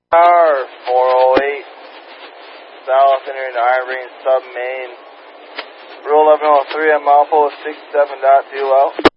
Tower 408, south entering the Iron Ring sub main. Rule 1103 on mile post 67.2 out.